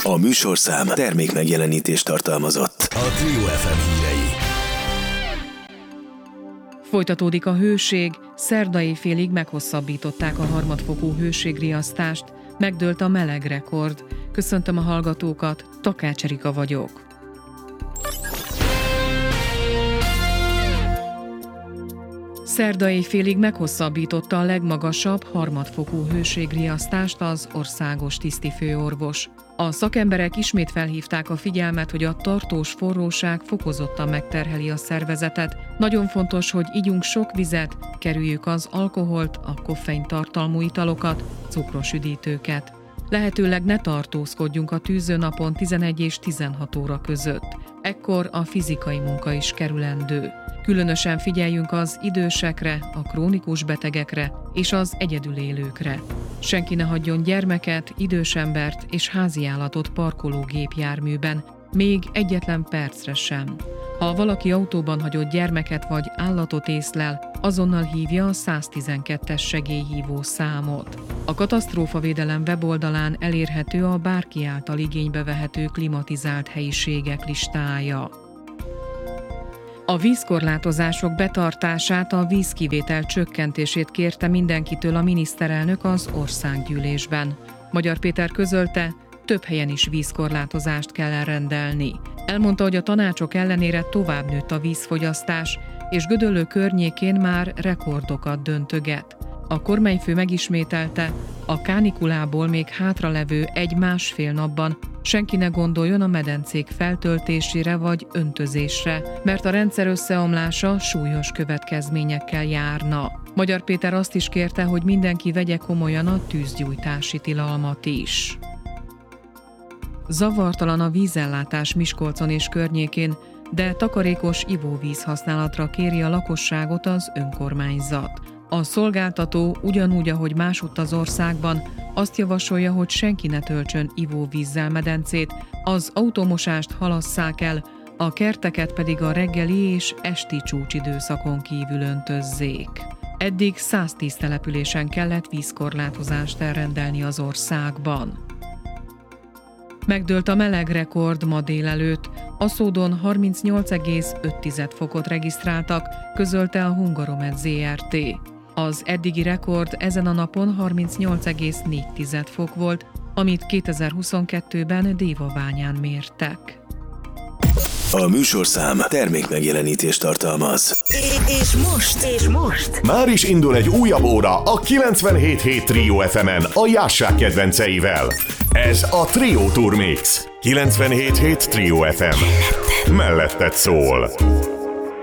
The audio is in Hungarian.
A műsorszám termékmegjelenítést tartalmazott. A Trio FM hírei. Folytatódik a hőség, szerda éjfélig meghosszabbították a harmadfokú hőségriasztást, megdőlt a melegrekord. Köszöntöm a hallgatókat, Takács Erika vagyok. Szerda éjfélig meghosszabbította a legmagasabb harmadfokú hőségriasztást az országos tisztifőorvos. A szakemberek ismét felhívták a figyelmet, hogy a tartós forróság fokozottan megterheli a szervezetet. Nagyon fontos, hogy igyunk sok vizet, kerüljük az alkoholt, a koffeintartalmú italokat, cukros üdítőket. Lehetőleg ne tartózkodjunk a tűző napon 11 és 16 óra között. Ekkor a fizikai munka is kerülendő. Különösen figyeljünk az idősekre, a krónikus betegekre és az egyedül élőkre. Senki ne hagyjon gyermeket, idősembert és háziállatot parkológépjárműben, még egyetlen percre sem. Ha valaki autóban hagyott gyermeket vagy állatot észlel, azonnal hívja a 112-es segélyhívó számot. A katasztrófavédelem weboldalán elérhető a bárki által igénybe vehető klimatizált helyiségek listája. A vízkorlátozások betartását, a vízkivétel csökkentését kérte mindenkitől a miniszterelnök az országgyűlésben. Magyar Péter közölte, több helyen is vízkorlátozást kell elrendelni. Elmondta, hogy a tanácsok ellenére tovább nőtt a vízfogyasztás, és Gödöllő környékén már rekordokat döntöget. A kormányfő megismételte, a kánikulából még hátralevő 1-1,5 napban senki ne gondoljon a medencék feltöltésére vagy öntözésre, mert a rendszer összeomlása súlyos következményekkel járna. Magyar Péter azt is kérte, hogy mindenki vegye komolyan a tűzgyújtási tilalmat is. Zavartalan a vízellátás Miskolcon és környékén, de takarékos ivóvíz használatra kéri a lakosságot az önkormányzat. A szolgáltató ugyanúgy, ahogy másutt az országban, azt javasolja, hogy senki ne töltsön ivóvízzel medencét, az automosást halasszák el, a kerteket pedig a reggeli és esti csúcsidőszakon kívül öntözzék. Eddig 110 településen kellett vízkorlátozást elrendelni az országban. Megdőlt a melegrekord ma délelőtt. Aszódon 38,5 fokot regisztráltak, közölte a Hungaromed Zrt. Az eddigi rekord ezen a napon 38,4 fok volt, amit 2022-ben Dévabányán mértek. A műsorszám termékmegjelenítést tartalmaz. És most? Már is indul egy újabb óra a 97.7 Trio FM-en a Jássák kedvenceivel. Ez a Trio Tour Mix. 97.7 Trio FM. Melletted szól.